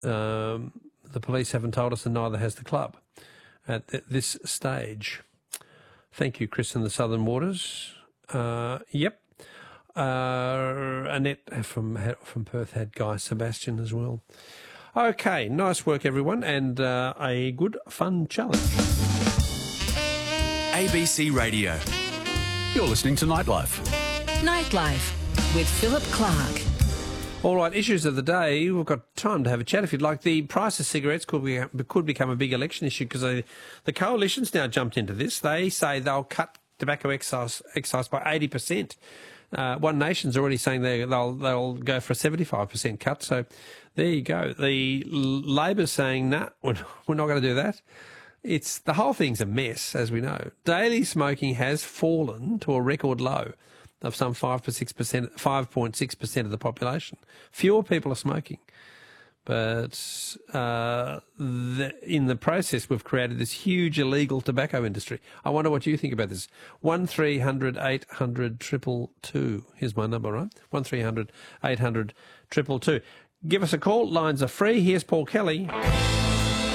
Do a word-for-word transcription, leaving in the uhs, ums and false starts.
Um, the police haven't told us, and neither has the club at th- this stage. Thank you, Chris in the Southern Waters. Uh, yep. Uh, Annette from from Perth had Guy Sebastian as well. Okay, nice work, everyone, and uh, a good, fun challenge. A B C Radio. You're listening to Nightlife. Nightlife with Philip Clark. All right, issues of the day. We've got time to have a chat if you'd like. The price of cigarettes could be, could become a big election issue because the coalition's now jumped into this. They say they'll cut tobacco excise, excise by eighty percent. Uh, One Nation's already saying they, they'll they'll go for a seventy-five percent cut. So there you go. The Labor's saying, nah, we're, we're not going to do that. It's the whole thing's a mess, as we know. Daily smoking has fallen to a record low of some five to six percent, five point six percent of the population. Fewer people are smoking. But uh, the, in the process, we've created this huge illegal tobacco industry. I wonder what you think about this. one three hundred eight hundred triple two. Here's my number, right? one three hundred eight hundred triple two. Give us a call. Lines are free. Here's Paul Kelly.